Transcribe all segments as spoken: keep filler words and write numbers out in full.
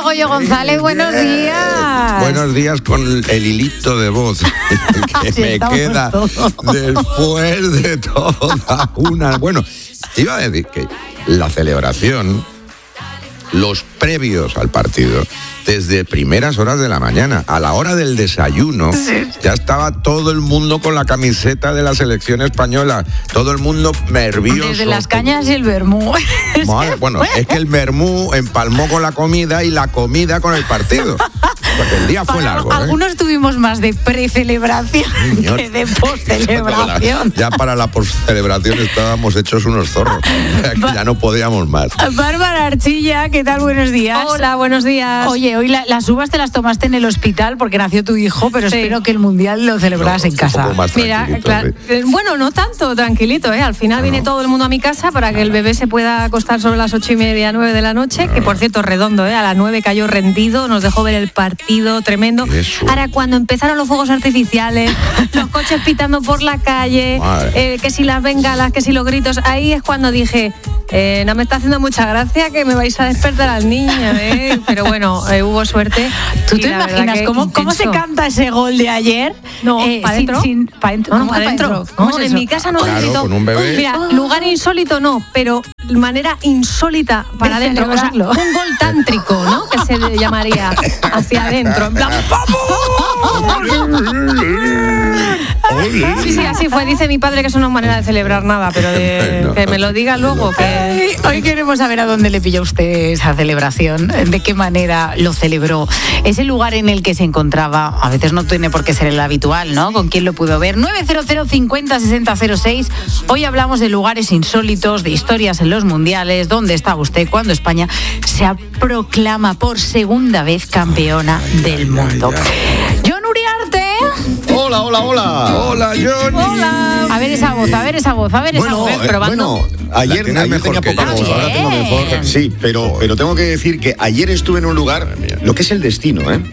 Goyo González, buenos días. Buenos días con el hilito de voz que Sí, me queda todos. después de toda una... Bueno, iba a decir que la celebración, los previos al partido, desde primeras horas de la mañana, a la hora del desayuno, sí. ya estaba todo el mundo con la camiseta de la selección española, todo el mundo nervioso. Desde las cañas y el vermú. Madre, bueno, es que el vermú empalmó con la comida y la comida con el partido. Porque el día fue Para, largo. ¿eh? Algunos tuvimos más de precelebración Señor. que de postcelebración. Ya para la postcelebración estábamos hechos unos zorros. Ba- ya no podíamos más. Bárbara Archilla, ¿qué tal? Buenos días. Hola, buenos días. Oye, hoy la, las uvas te las tomaste en el hospital porque nació tu hijo, pero Sí. espero que el Mundial lo celebraras No, en casa. un poco más Mira, tranquilito, claro, sí. eh, bueno, no tanto, tranquilito, ¿eh? Al final No, viene no. todo el mundo a mi casa para que el bebé se pueda acostar sobre las ocho y media, nueve de la noche, que por cierto, redondo, ¿eh? A las nueve cayó rendido, nos dejó ver el partido, tremendo. Eso. Ahora, cuando empezaron los fuegos artificiales, los coches pitando por la calle, Madre. eh, que si las bengalas, que si los gritos, ahí es cuando dije, eh, no me está haciendo mucha gracia que me vais a despertar al niño, ¿eh? Pero bueno, eh, hubo suerte. ¿Tú y te la verdad imaginas que cómo, cómo se intenso. canta ese gol de ayer? No, Eh, ¿pa' sin- dentro? sin- pa' dentro. No, no, ¿Cómo para pa' adentro. ¿Cómo No, es en eso? mi casa no Claro, se gritó. con un bebé. Mira, lugar insólito no, pero manera insólita para De adentro. O sea, celebrarlo. un gol tántrico, ¿no? Que se le llamaría hacia adentro. En plan, sí, sí, así fue. Dice mi padre que eso no es manera de celebrar nada, pero de- No, que no. me lo diga luego. Que... Ay, hoy queremos saber a dónde le pilló usted esa celebración, de qué manera lo celebró. Ese lugar en el que se encontraba, a veces no tiene por qué ser el habitual, ¿no? ¿Con quién lo pudo ver? nueve cero cero cincuenta sesenta cero seis. Hoy hablamos de lugares insólitos, de historias en los mundiales. ¿Dónde estaba usted cuando España se proclama por segunda vez campeona del mundo? John Uriarte. Hola, hola, hola. Hola, Johnny. Hola. A ver esa voz, a ver esa voz, a ver esa Bueno, voz. eh, Probando. bueno, ayer, La tienes ayer mejor tenía que poca yo. voz, ahora tengo Bien. mejor. Sí, pero, pero tengo que decir que ayer estuve en un lugar, lo que es el destino, ¿eh?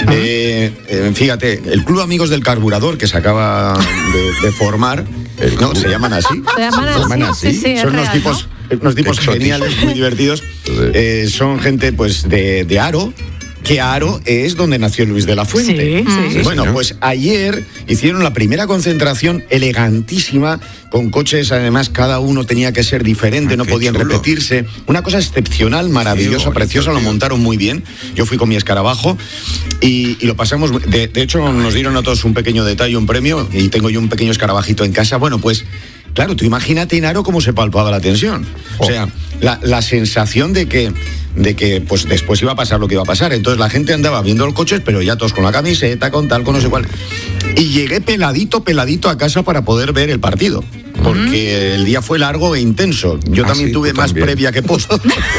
Eh, eh, fíjate, el Club Amigos del Carburador que se acaba de, de formar, eh, no, se llaman así. Se llaman así, llaman sí, sí, es Son unos real, tipos, unos tipos Exóticos. geniales, muy divertidos. Sí. Eh, son gente, pues, de, de Aro. Que Aro es donde nació Luis de la Fuente. Sí, sí, sí, Bueno, señor. pues ayer hicieron la primera concentración elegantísima, con coches, además cada uno tenía que ser diferente, Ah, no qué podían chulo. repetirse. Una cosa excepcional, maravillosa, bonito, preciosa, lo tío. montaron muy bien. Yo fui con mi escarabajo y, y lo pasamos. De, de hecho, nos dieron a todos un pequeño detalle, un premio, y tengo yo un pequeño escarabajito en casa. Bueno, pues. Claro, tú imagínate en Aro cómo se palpaba la tensión. O Oh. sea, la, la sensación de que, de que pues después iba a pasar lo que iba a pasar. Entonces la gente andaba viendo los coches, pero ya todos con la camiseta, con tal, con no sé cuál. Y llegué peladito, peladito a casa para poder ver el partido. Porque el día fue largo e intenso. Yo Ah, también sí, tuve tú más también. previa que post.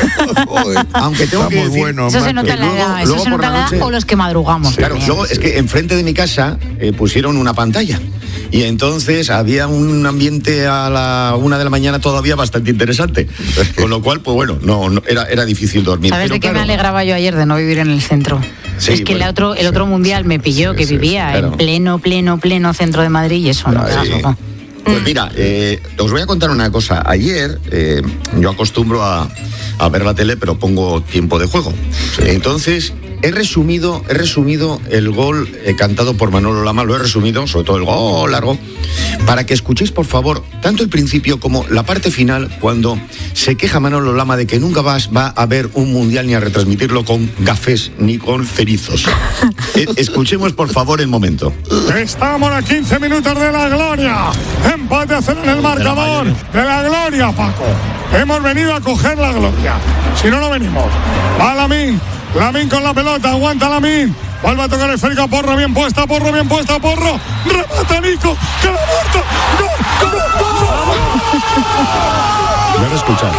Joder, Aunque tengo está que muy decir- bueno, Eso se Marco. nota en la luego- edad, eso luego se por nota en la la edad noche- o los que madrugamos. Claro, también. luego es que enfrente de mi casa eh, pusieron una pantalla y entonces había un ambiente a la una de la mañana todavía bastante interesante. Con lo cual, pues bueno, no, no- era, era difícil dormir. ¿Sabes Pero de qué me claro, alegraba yo ayer de no vivir en el centro? Sí, es que bueno, el otro, el sí. otro mundial me pilló, Sí, que sí, vivía sí, claro. en pleno, pleno, pleno centro de Madrid y eso no Ahí. me da loco. Pues mira, eh, os voy a contar una cosa. Ayer eh, yo acostumbro a, a ver la tele, pero pongo tiempo de juego. Entonces he resumido, he resumido el gol eh, cantado por Manolo Lama, lo he resumido, sobre todo el gol largo, para que escuchéis por favor tanto el principio como la parte final, cuando se queja Manolo Lama de que nunca vas, va a haber un mundial ni a retransmitirlo con gafés ni con cerizos. Eh, escuchemos por favor el momento. Estamos a quince minutos de la gloria. Empate a cero en el marcador de la gloria, Paco. Hemos venido a coger la gloria. Si no, no venimos. Va Lamín. Lamín con la pelota. Aguanta Lamín. Vuelve a tocar esférica. Porro bien puesta. Porro bien puesta. Porro. Remata Nico. Que la muerto. ¡Gol! ¡Gol! ¡Gol! Ya lo escuchado.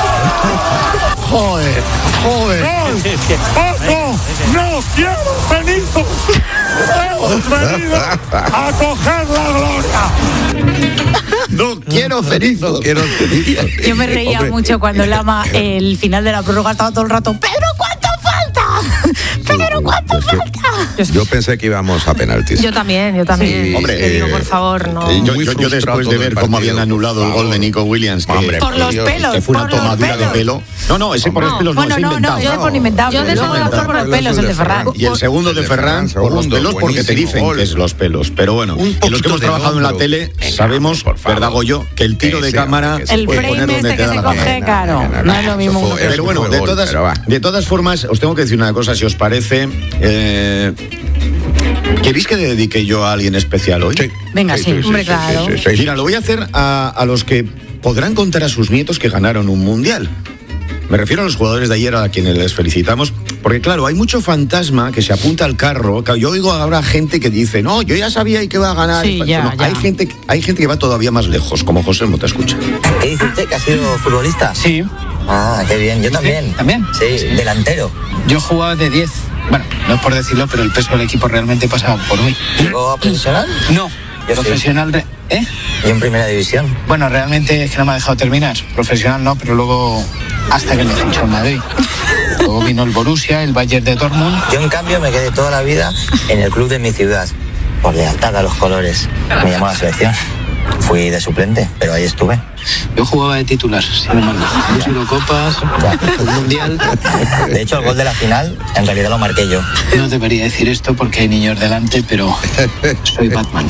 Joder, joder. ¡Paco! ¡No quiero cenizos! ¡Hemos venido a coger la gloria! No quiero cerizos. Quiero cerizos. Yo me reía Hombre, mucho cuando Lama, el final de la prórroga, estaba todo el rato, ¡Pedro, cuánto falta! ¡Pedro, cuánto Es que falta! Yo pensé que íbamos a penaltis. Yo también, yo también. Sí, hombre, Te digo, eh, por favor, no. Eh, yo, Muy yo- yo frustrado después todo de el ver cómo partido, habían anulado por el gol de favor. Nico Williams, que, Hombre, Por los Dios, pelos. que fue una por los tomadura de pelos. pelo. No, no, ese por los No, pelos no, Bueno, ese no, no, inventado. yo de por inventado. Yo de Yo eso de me por los pelos, el de Ferran. Y el segundo El de de Ferran, Ferran, por los segundo, pelos, porque te buenísimo dicen gol. que es los pelos. Pero bueno, Un en los que poquito hemos de trabajado en la hombro. tele Venga, sabemos, por favor. ¿verdad, Goyo? Que el tiro Que de sea, cámara que se El puede frame poner donde este te que da se la coge, gana. claro. No, no, No es lo eso mismo. fue- uno que eso Pero otro. bueno, fue de gol, todas, pero va. de todas formas, os tengo que decir una cosa, si os parece. Eh, ¿Queréis que dedique yo a alguien especial hoy? Sí. Venga, sí, hombre, claro. sí, sí, sí. Mira, lo voy a hacer a, a los que podrán contar a sus nietos que ganaron un mundial. Me refiero a los jugadores de ayer a quienes les felicitamos, porque claro, hay mucho fantasma que se apunta al carro. Yo oigo ahora gente que dice, no, yo ya sabía que iba a ganar. Sí, ya, No, ya. Hay, gente, hay gente que va todavía más lejos, como José Mota, escucha. ¿Qué dice usted, que ha sido futbolista? Sí, Ah, qué bien. Yo también. ¿también? Sí, delantero. yo jugaba de diez. Bueno, no es por decirlo, pero el peso del equipo realmente pasaba por mí. ¿Llegó a profesional? No, Yo sí. profesional, de- ¿eh? Y en primera división. Bueno, realmente es que no me ha dejado terminar. Profesional no, pero luego hasta que me fichó en Madrid. Luego vino el Borussia, el Bayern de Dortmund. Yo, en cambio, me quedé toda la vida en el club de mi ciudad, por lealtad a los colores. Me llamó a la selección. Fui de suplente, pero ahí estuve. Yo jugaba de titular, sin embargo. Dos Eurocopas, un Mundial. De hecho, el gol de la final, en realidad lo marqué yo. No debería decir esto porque hay niños delante, pero soy Batman.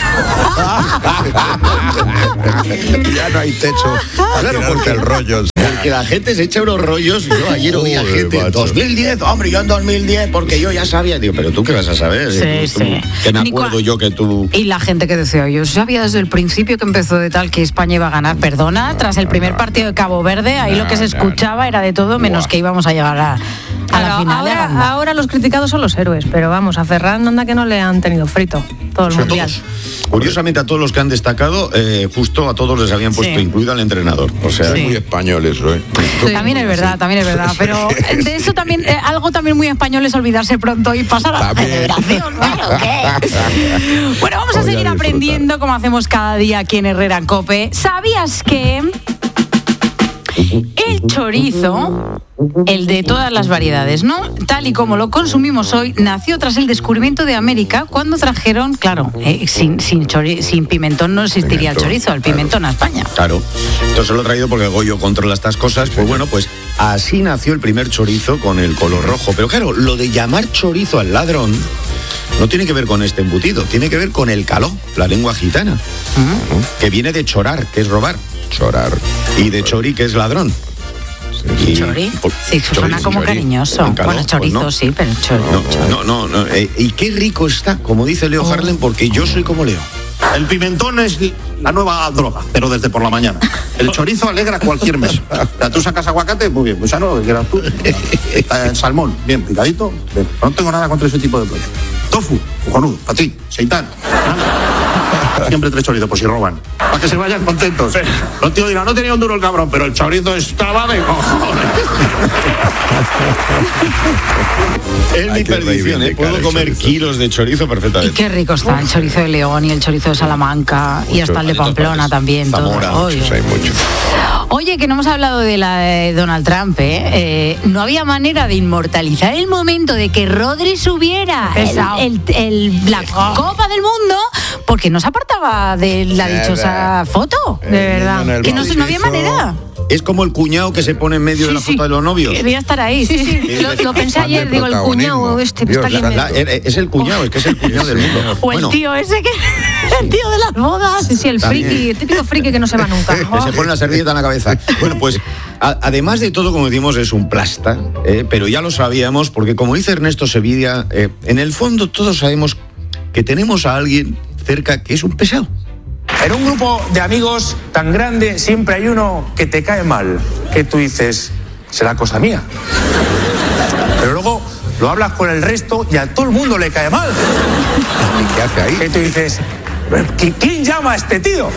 Ya no hay techo. Claro, Claro, porque el rollo. Porque la gente se echa unos rollos. Yo ayer oí a Joder, gente, macho. dos mil diez, hombre, yo en dos mil diez, porque yo ya sabía. Digo, pero tú qué vas a saber. Sí, Tú- sí. Que me Ni acuerdo cua- yo que tú. Y la gente que decía, yo sabía desde el principio que empezó de tal que España iba a ganar. Perdona, tras el primer no, partido de Cabo Verde, ahí no, lo que se no, escuchaba era de todo, menos Buah. que íbamos a llegar a, a la Claro, final. de ahora, Aranda. ahora los criticados son los héroes, pero vamos, a Ferran anda que no le han tenido frito todo el A mundial. todos. Curiosamente, a todos los que han destacado, eh, justo a todos les habían puesto Sí. incluido al entrenador. O sea, Sí. Muy español eso, ¿eh? También es verdad, también es verdad, pero de eso también, eh, algo también muy español es olvidarse pronto y pasar a la También. celebración, ¿no? ¿Qué? Bueno, vamos a Voy a seguir disfrutar. aprendiendo como hacemos cada día aquí en Herrera en COPE. ¿Sabías que el chorizo, el de todas las variedades, ¿no? Tal y como lo consumimos hoy, nació tras el descubrimiento de América cuando trajeron, claro, eh, sin, sin, chori- sin pimentón no existiría el Pimentón, chorizo, el pimentón a España. Claro. Entonces lo he traído porque Goyo controla estas cosas. Pues bueno, pues así nació el primer chorizo con el color rojo. Pero claro, lo de llamar chorizo al ladrón no tiene que ver con este embutido, tiene que ver con el caló, la lengua gitana, que viene de chorar, que es robar, Chorar. y de chori, que es ladrón. Y- ¿Chori? por- Sí, suena chori, como chori. cariñoso. En caló, Bueno, pues chorizo no. sí, pero chori. No, no, no, no, eh, y qué rico está, como dice Leo Harlem, porque yo soy como Leo. El pimentón es la nueva droga, pero desde por la mañana. El chorizo alegra cualquier mesa. O sea, tú sacas aguacate, muy bien, pues ya no lo que quieras tú. Eh, salmón, bien picadito. Bien. No tengo nada contra ese tipo de platos. Tofu, cojonudo, para ti, seitán. ¿Ah? Siempre tres chorizos, por si roban. Para que se vayan contentos. Los tíos dirán, no tenía un duro el cabrón, pero el chorizo estaba de cojones. Es mi Hay que perdición, ¿eh? reivindicar Puedo el comer chorizo. kilos de chorizo Y perfectamente. qué rico está el chorizo de León y el chorizo de Salamanca y hasta el de de todas Pamplona partes. también. todo. Zamora, Oye. Pues hay mucho. Oye, que no hemos hablado de la de Donald Trump, ¿eh? Eh, no había manera de inmortalizar el momento de que Rodri subiera Qué el, pesado. el- el- la Copa del Mundo porque no se apartaba de la Nada. dichosa foto. El De niño verdad. en el Que no, se- no había bautizo. manera. Es como el cuñado que se pone en medio de la Sí, sí. foto de los novios. Quería estar ahí, sí, sí. Lo, lo pensé Fan de ayer, digo, el protagonismo. cuñado este Dios, está aquí en la- medio. La- er- es el cuñado, es que es el cuñado del mundo. O el Bueno, tío ese que... El tío de las bodas. Sí, sí, el También. friki, el típico friki que no se va nunca. que se pone la servilleta en la cabeza. Bueno, pues a- además de todo, como decimos, es un plasta, eh, pero ya lo sabíamos, porque como dice Ernesto Sevilla, eh, en el fondo todos sabemos que tenemos a alguien cerca que es un pesado. En un grupo de amigos tan grande siempre hay uno que te cae mal, que tú dices, será cosa mía. Pero luego lo hablas con el resto y a todo el mundo le cae mal. ¿Y qué hace Que ahí? tú dices, "¿Qui- ¿quién llama a este tío?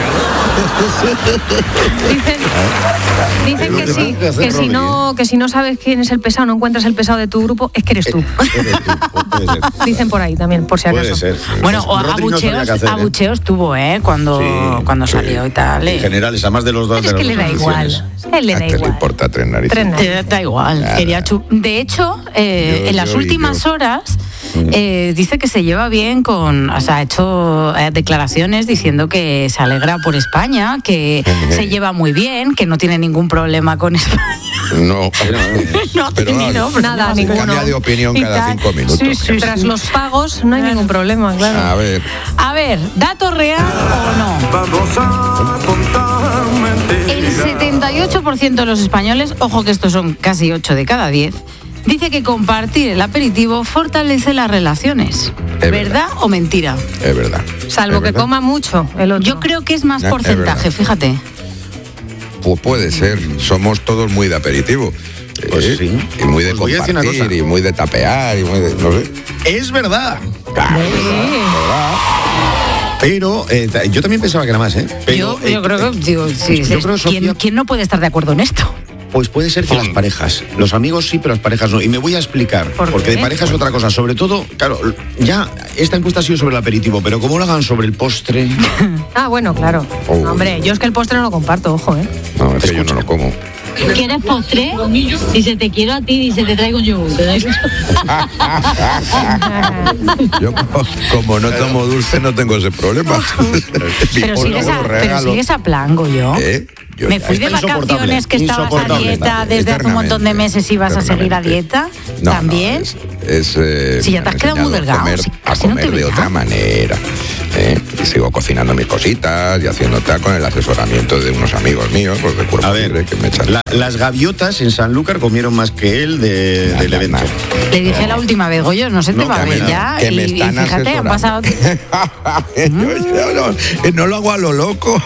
Dicen, dicen Lo que que sí, tengo que hacer, que si Rodri, no, que si no sabes quién es el pesado, no encuentras el pesado de tu grupo, es que eres tú. Eres tú, puede ser. Dicen por ahí también, por si acaso. Puede ser. Bueno, o Rodri no sabía abucheos, qué hacer, ¿eh? abucheos tuvo, ¿eh? Cuando, Sí, cuando sí. salió y tal. En ¿eh? general, es a más de los dos. Pero es de que las le da dos igual. aficiones. A él le ¿A da qué le igual. importa tres narices? Tres narices. Te da igual, Nada. quería chu- De hecho, eh, Yo- en las yo y últimas yo. horas eh, dice que se lleva bien con, o sea, ha hecho eh, declaraciones diciendo que se alegra por España, que se lleva muy bien, que no tiene ningún problema con España. No, no ha tenido nada, ninguno. Cambia de opinión cada cinco minutos. Sí, sí, tras los pagos no hay ningún problema, claro. A ver. A ver, ¿dato real o no? Vamos a contar mentiras. El setenta y ocho por ciento de los españoles, ojo que estos son casi ocho de cada diez, dice que compartir el aperitivo fortalece las relaciones. Es ¿Verdad, verdad o mentira? Es verdad. Salvo es que verdad. coma mucho el otro. Yo creo que es más Es porcentaje, verdad. fíjate. Pues puede ser. Somos todos muy de aperitivo. Pues ¿eh? sí. Y muy de Os voy a decir una compartir, cosa. y muy de tapear, y muy de. No sé. Es verdad. Claro, es verdad. Pero eh, yo también pensaba que era más, ¿eh? Pero, yo, yo eh, creo que, digo, sí, yo es- creo, ¿quién, Sofía- quién no puede estar de acuerdo en esto? Pues puede ser que las parejas, los amigos sí, pero las parejas no. Y me voy a explicar, ¿Por porque qué? de pareja es otra cosa. Sobre todo, claro, ya esta encuesta ha sido sobre el aperitivo, pero como lo hagan sobre el postre, Ah, bueno, claro. Oh. Hombre, yo es que el postre no lo comparto, ojo, ¿eh? No, es que yo no lo como. ¿Quieres postre? Dice, te quiero a ti, dice, te traigo un yogur. ¿Te da igual? Yo co- como no tomo dulce no tengo ese problema. Pero sigues, a, pero sigues a plan, yo. ¿Eh? Yo- Me fui de Está insoportable, vacaciones que estabas a insoportable. dieta desde hace un montón de Eternamente, meses y vas a seguir a eternamente. dieta. No, ¿También? no, es, es, eh, Si ya me te han has quedado muy enseñado delgado, A comer, si a casi no comer te de veía. otra manera. ¿eh? Y sigo cocinando mis cositas y haciendo tal con el asesoramiento de unos amigos míos, pues de cuerpo a ver, libre, que me echan. la- las gaviotas en Sanlúcar comieron más que él de- Nada, del evento. nada. Le dije la última vez, Goyo, no se te No, va a que ver me- ya. que me y, y están fíjate, han asesorando. pasado. Yo- yo no, no lo hago a lo loco.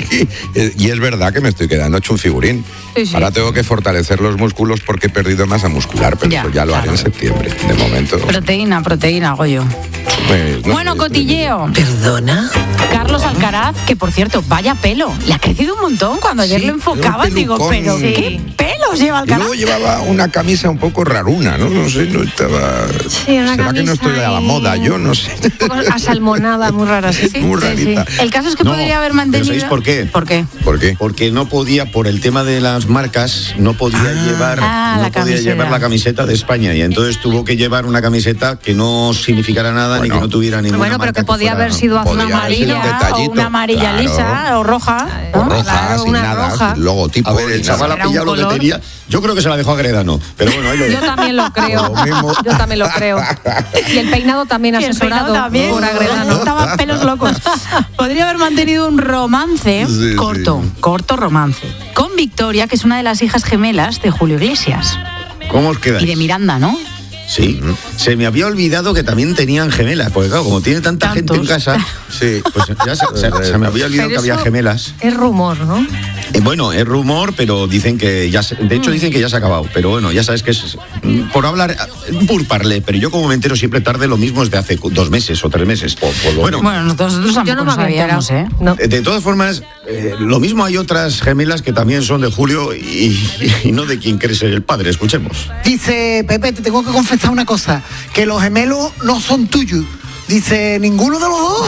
Y es verdad que me estoy quedando hecho un figurín. Sí, sí. Ahora tengo que fortalecer los músculos porque he perdido masa muscular, pero Ya, eso ya lo haré claro. en septiembre. De momento. Proteína, proteína, Goyo. pues, no Bueno, sé, cotilleo. ¿Perdona? Carlos Alcaraz, que por cierto, vaya pelo. Le ha crecido un montón. Cuando ayer Sí, lo enfocaba, lleva un digo, pelucón. pero Sí. ¿qué pelos lleva Y Alcaraz? luego llevaba una camisa un poco raruna, ¿no? No sé, no estaba. Sí, una ¿Será que no camisa estoy a la ahí. moda? Yo no sé. Un poco asalmonada, muy rara, sí. Muy Sí, sí. rarita. El caso es que No, podría haber pero mantenido. ¿sabéis por qué? ¿Por qué? ¿Por qué? Porque no podía, por el tema de las marcas, no podía llevar, Ah, no la podía camiseta. llevar la camiseta de España y entonces tuvo que llevar una camiseta que no significara nada Bueno. ni que no tuviera ninguna Bueno, pero marca que podía fuera- haber sido azul Podía haber sido Amarilla un detallito, o una amarilla claro. lisa o roja. O ¿no? roja, Claro, sin una nada, roja. sin logotipo. A ver, el ni chaval nada. ha Era un pillado lo que color. tenía. Yo creo que se la dejó a Gredano. Pero bueno, ahí lo Yo dejo. también lo creo. Lo mismo. Yo también lo creo. Y el peinado también Y el asesorado peinado también, por no Agredano. estaban pelos locos. Podría haber mantenido un romance Sí, corto, sí. corto romance, con Victoria, que es una de las hijas gemelas de Julio Iglesias. ¿Cómo os quedáis? Y de Miranda, ¿no? Sí, se me había olvidado que también tenían gemelas, porque claro, como tiene tanta gente en Tantos. casa, Sí. pues ya se, se- se me había olvidado Pero que había eso gemelas. Es rumor, ¿no? Eh, bueno, es rumor, pero dicen que ya se- de hecho Mm. dicen que ya se ha acabado, pero bueno, ya sabes que es mm, por hablar, un por parler, pero yo como me entero siempre tarde lo mismo desde hace cu- dos meses o tres meses. Bueno, Bueno, nosotros, nosotros tampoco Yo no me había sabíamos, enterado. ¿eh? No. eh, de todas formas, eh, lo mismo hay otras gemelas que también son de Julio y, y no de quien quiere ser el padre, escuchemos. Dice, Pepe, te tengo que confesar una cosa, que los gemelos no son tuyos. Dice, ninguno de los dos.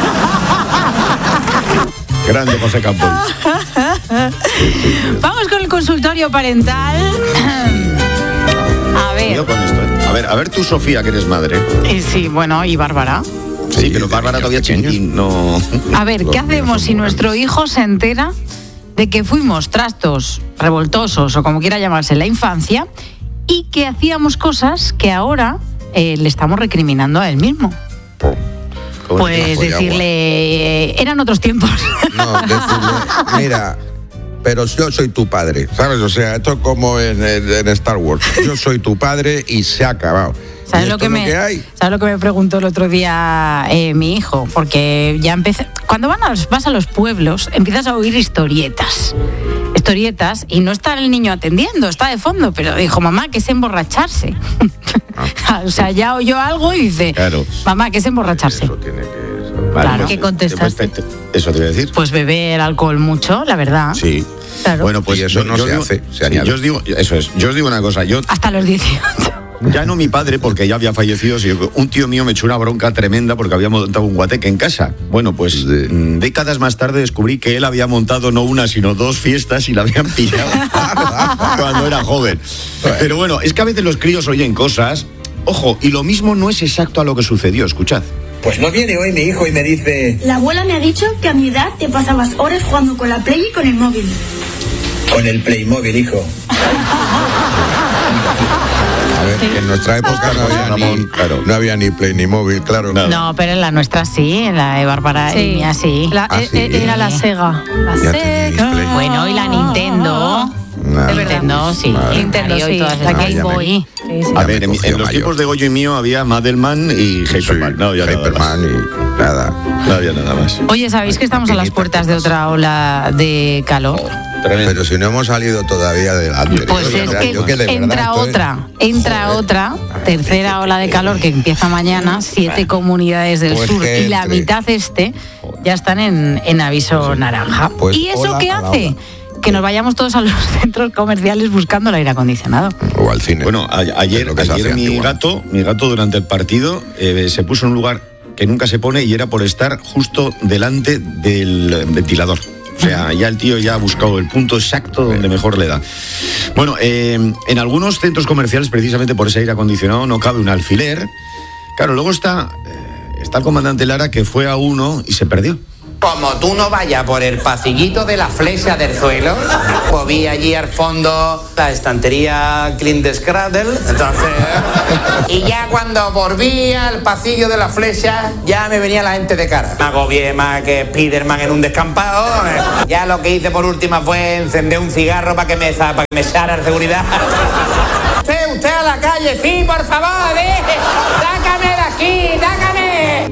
Grande José Campos. Vamos con el consultorio parental. A ver, Cuidado con esto, ¿eh? A ver, a ver tú, Sofía, que eres madre. eh, sí, bueno, y Bárbara. Sí, pero de Bárbara niños todavía pequeños. chiquitín, no. A ver, Los ¿qué míos hacemos son si muy nuestro grandes. hijo se entera de que fuimos trastos revoltosos o como quiera llamarse en la infancia y que hacíamos cosas que ahora eh, le estamos recriminando a él mismo? Como Pues bajo de decirle, eh, eran otros tiempos. agua. No, decirle, mira, pero yo soy tu padre, ¿sabes? O sea, esto es como en, en- en Star Wars. Yo soy tu padre y se ha acabado. ¿Sabes ¿Y lo esto que es me, que hay? ¿sabes lo que me preguntó el otro día eh, mi hijo? Porque ya empecé. Cuando van a los- vas a los pueblos, empiezas a oír historietas. Historietas, y no está el niño atendiendo, está de fondo, pero dijo, mamá, que es emborracharse. O sea, ya oyó algo y dice, Claro. mamá, que es emborracharse. Eso tiene que... Claro. ¿Qué pues, contestaste? pues, te- Eso te voy a decir. Pues beber alcohol mucho, la verdad. Sí. Claro. Bueno, pues Y eso no se digo- hace, se sí, añade. yo os digo, eso es. Yo os digo una cosa. Yo Hasta los dieciocho. ya no mi padre porque ya había fallecido, sino que un tío mío me echó una bronca tremenda porque había montado un guateque en casa. Bueno, pues Sí. mm, décadas más tarde descubrí que él había montado no una sino dos fiestas y la habían pillado cuando era joven. Pero bueno, es que a veces los críos oyen cosas Ojo, y lo mismo no es exacto a lo que sucedió, escuchad. Pues no viene hoy mi hijo y me dice... La abuela me ha dicho que a mi edad te pasabas horas jugando con la Play y con el móvil. Con el Playmobil, hijo. A ver, que en nuestra época no había, ni, claro, no había ni Play ni móvil, claro. No, no, pero en la nuestra sí, en la de Bárbara Sí. y mía sí. La- Ah, e- sí. e- Era la Sega. La Ya tenéis Sega. Play. Bueno, y la Nintendo. Nada. Es verdad. Nintendo, sí. Madre. Nintendo, Mario y sí. todas La esas. Game ya me- Boy. Sí, sí. A Ya ver, me en, mi- cogió en los mayor. tiempos de Goyo y mío había Madelman y Hyperman. No, ya nada más. Hyperman y nada. No había nada más. Oye, ¿sabéis que estamos a las puertas de otra ola de calor? Pero si no hemos salido todavía de la anterior. Pues o es sea, que yo de verdad entra estoy- otra, entra Joder. otra, tercera ola de calor que empieza mañana, siete comunidades del Pues sur que y la entre. mitad este ya están en, en aviso naranja. Pues ¿Y eso hola qué a la hace? ola. Que nos vayamos todos a los centros comerciales buscando el aire acondicionado. O al cine. Bueno, a- Es ayer, lo que se ayer hacía mi antiguamente. gato, mi gato durante el partido eh, se puso en un lugar que nunca se pone y era por estar justo delante del ventilador. O sea, ya el tío ya ha buscado el punto exacto donde mejor le da. Bueno, eh, en algunos centros comerciales, precisamente por ese aire acondicionado, no cabe un alfiler. Claro, luego está, eh, está el comandante Lara que fue a uno y se perdió. Como tú no vayas por el pasillito de la flecha del suelo, pues vi allí al fondo la estantería Clint Scraddle, entonces... Y ya cuando volví al pasillo de la flecha, ya me venía la gente de cara. Me agobié más que Spiderman en un descampado. Ya lo que hice por última fue encender un cigarro para que me, para que me echara la seguridad. Usted, usted a la calle, sí, por favor, eh. Sácame de aquí, sácame.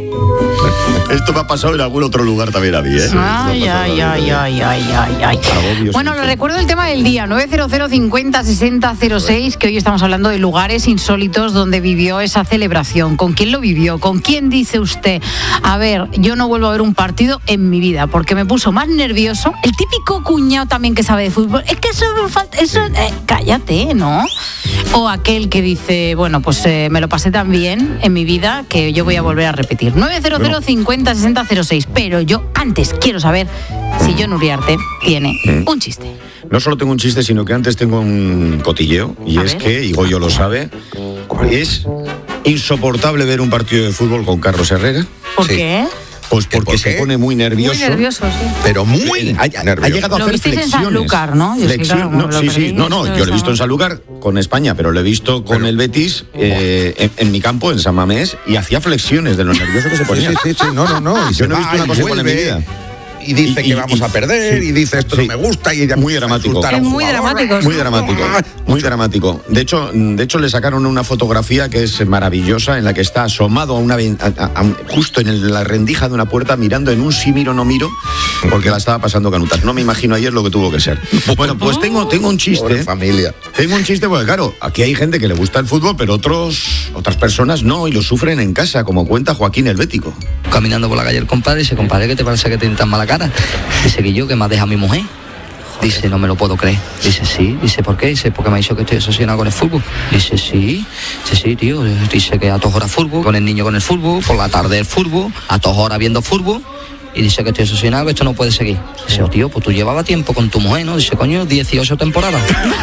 Esto me ha pasado en algún otro lugar también a mí, ¿eh? Ay, ay, ay, ay, ay, ay, ay. Agobios Bueno, les recuerdo el tema del día, nueve cero cero cincuenta sesenta cero seis, que hoy estamos hablando de lugares insólitos donde vivió esa celebración. ¿Con quién lo vivió? ¿Con quién dice usted? A ver, yo no vuelvo a ver un partido en mi vida porque me puso más nervioso. El típico cuñado también que sabe de fútbol. Es que eso me falta, eso, eh, cállate, ¿no? O aquel que dice, bueno, pues eh, me lo pasé tan bien en mi vida que yo voy a volver a repetir. nueve cero cero cincuenta sesenta cero seis. Pero yo antes quiero saber si Jon Uriarte tiene un chiste. No solo tengo un chiste, sino que antes tengo un cotilleo, y A es ver. que, y Goyo lo sabe, es insoportable ver un partido de fútbol con Carlos Herrera. ¿Por Sí. qué? Pues porque ¿Por se qué? pone muy nervioso. Muy nervioso, sí. Pero muy Ha, ha nervioso. llegado a Lo hacer visteis en flexiones. Sanlúcar, ¿no? Yo sí, Flexión- claro, no, lo sí, sí. perdí, No, no, esto yo es lo he visto en algo- Sanlúcar con España, pero lo he visto con Pero- el Betis eh, en, en mi campo, en San Mamés, y hacía flexiones de lo nervioso que se Sí, ponía. sí, sí, sí, no, no, no. Y Yo se no he va visto una y cosa igual en mi vuelve, vida. Y dice Y- que y- vamos y- a perder, sí. y dice esto Sí. no me gusta, y ya Muy empieza a dramático. insultar a Es un muy jugador. dramático, Muy dramático, muy dramático. De hecho, de hecho le sacaron una fotografía que es maravillosa en la que está asomado a una ven- a- a- a- justo en el- la rendija de una puerta mirando en un sí miro no miro porque la estaba pasando canutas. No me imagino ayer lo que tuvo que ser. Bueno, pues tengo tengo un Pobre chiste. familia. Tengo un chiste porque claro, aquí hay gente que le gusta el fútbol, pero otros otras personas no y lo sufren en casa, como cuenta Joaquín el Bético. Caminando por la calle el compadre, dice, compadre, ¿qué te parece que tienes tan mala cara? Dice que yo, que me ha dejado mi mujer. Dice, no me lo puedo creer. Dice, sí. Dice, ¿por qué? Dice, porque me ha dicho que estoy obsesionado con el fútbol. Dice, sí. Dice, sí, tío. Dice que a todas horas fútbol, con el niño con el fútbol, por la tarde el fútbol, a todas horas viendo fútbol. Y dice que estoy obsesionado, que esto no puede seguir. Dice, oh, tío, pues tú llevabas tiempo con tu mujer, ¿no? Dice, coño, dieciocho temporadas.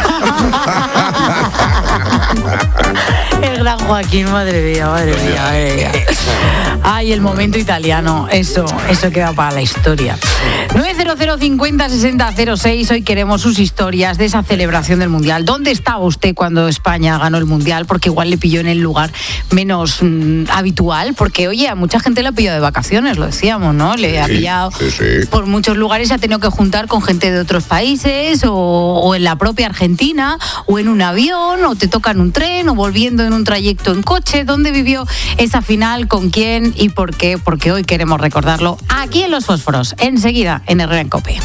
El gran Joaquín, madre mía, madre mía, madre mía. Ay, el momento italiano, eso, eso queda para la historia. nueve cero cero cincuenta sesenta cero seis, hoy queremos sus historias de esa celebración del Mundial. ¿Dónde estaba usted cuando España ganó el Mundial? Porque igual le pilló en el lugar menos mm, habitual, porque oye, a mucha gente le ha pillado de vacaciones, lo decíamos, ¿no? Le ha Sí, pillado sí, sí. por muchos lugares, se ha tenido que juntar con gente de otros países o, o en la propia Argentina o en un avión o te toca en un tren o volviendo en un trayecto en coche. ¿Dónde vivió esa final? ¿Con quién? ¿Y por qué? Porque hoy queremos recordarlo aquí en Los Fósforos, enseguida en Herrera en COPE.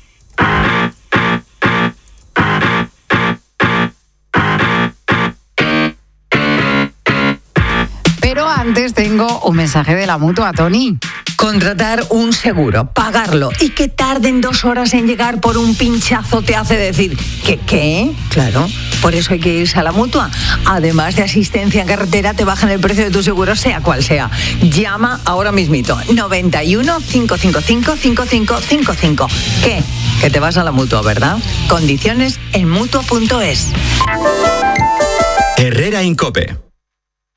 Pero antes tengo un mensaje de la Mutua, Tony. Contratar un seguro, pagarlo y que tarden dos horas en llegar por un pinchazo te hace decir que qué, claro, por eso hay que irse a la Mutua. Además de asistencia en carretera, te bajan el precio de tu seguro, sea cual sea. Llama ahora mismito, noventa y uno, cinco cinco cinco, cinco cinco cinco cinco. ¿Qué? Que te vas a la Mutua, ¿verdad? Condiciones en mutua punto es. Herrera en COPE.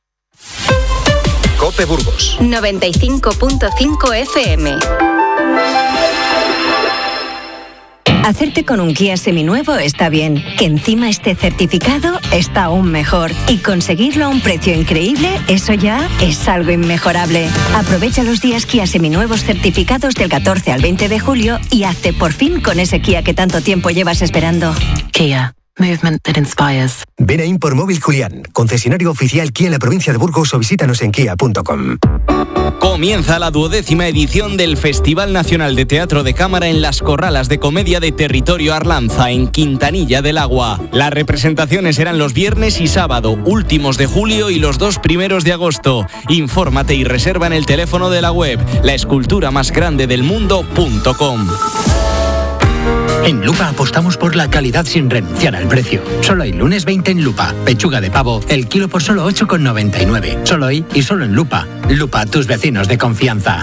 Cope Burgos. noventa y cinco punto cinco F M. Hacerte con un Kia seminuevo está bien, que encima esté certificado está aún mejor, y conseguirlo a un precio increíble, eso ya es algo inmejorable. Aprovecha los días Kia seminuevos certificados del catorce al veinte de julio y hazte por fin con ese Kia que tanto tiempo llevas esperando. Kia. Movement that inspires. Ven a Import Móvil Julián, concesionario oficial Kia en la provincia de Burgos, o visítanos en kia punto com. Comienza la duodécima edición del Festival Nacional de Teatro de Cámara en las Corralas de Comedia de Territorio Arlanza, en Quintanilla del Agua. Las representaciones serán los viernes y sábado, últimos de julio y los dos primeros de agosto. Infórmate y reserva en el teléfono de la web la escultura más grande del mundo punto com. En Lupa apostamos por la calidad sin renunciar al precio. Solo hay lunes veinte en Lupa. Pechuga de pavo, el kilo por solo ocho con noventa y nueve. Solo hoy y solo en Lupa. Lupa, tus vecinos de confianza.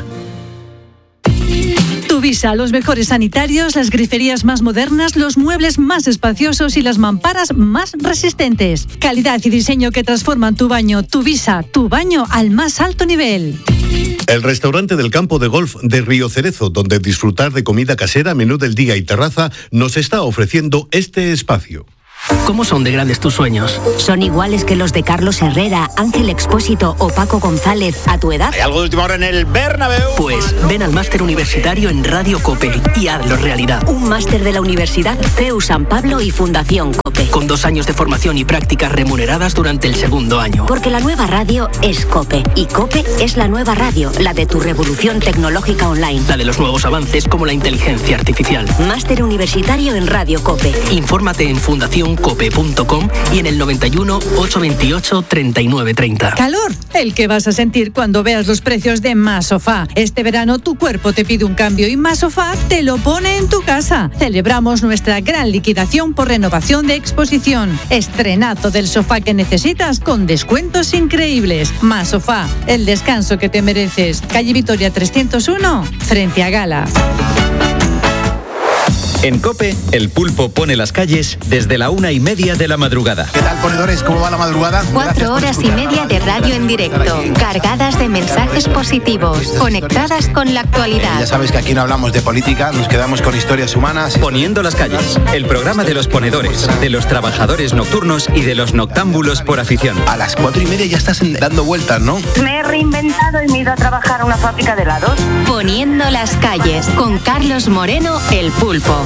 Tuvisa, los mejores sanitarios, las griferías más modernas, los muebles más espaciosos y las mamparas más resistentes. Calidad y diseño que transforman tu baño. Tuvisa, tu baño al más alto nivel. El restaurante del campo de golf de Río Cerezo, donde disfrutar de comida casera, menú del día y terraza, nos está ofreciendo este espacio. ¿Cómo son de grandes tus sueños? ¿Son iguales que los de Carlos Herrera, Ángel Expósito o Paco González a tu edad? ¿Hay algo de última hora en el Bernabéu? Pues ven al máster universitario en Radio COPE y hazlo realidad. Un máster de la Universidad C E U San Pablo y Fundación COPE. Con dos años de formación y prácticas remuneradas durante el segundo año. Porque la nueva radio es COPE y COPE es la nueva radio, la de tu revolución tecnológica online. La de los nuevos avances como la inteligencia artificial. Máster universitario en Radio COPE. Infórmate en fundación cope punto com y en el noventa y uno, ochocientos veintiocho, treinta y nueve treinta. Calor, el que vas a sentir cuando veas los precios de Más Sofá. Este verano tu cuerpo te pide un cambio y Más Sofá te lo pone en tu casa. Celebramos nuestra gran liquidación por renovación de exposición. Estrenazo del sofá que necesitas con descuentos increíbles. Más Sofá, el descanso que te mereces. Calle Vitoria trescientos uno, frente a Gala. En COPE, el pulpo pone las calles desde la una y media de la madrugada. ¿Qué tal, ponedores? ¿Cómo va la madrugada? Cuatro horas y media de radio en directo, cargadas de mensajes positivos, conectadas con la actualidad. Ya sabes que aquí no hablamos de política, nos quedamos con historias humanas. Poniendo las calles, el programa de los ponedores, de los trabajadores nocturnos y de los noctámbulos por afición. A las cuatro y media ya estás dando vueltas, ¿no? Me he reinventado y me he ido a trabajar a una fábrica de helados. Poniendo las calles, con Carlos Moreno, el pulpo.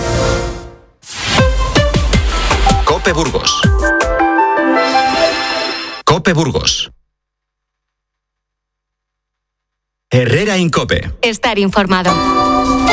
Cope Burgos. Cope Burgos. Herrera Incope. Estar informado.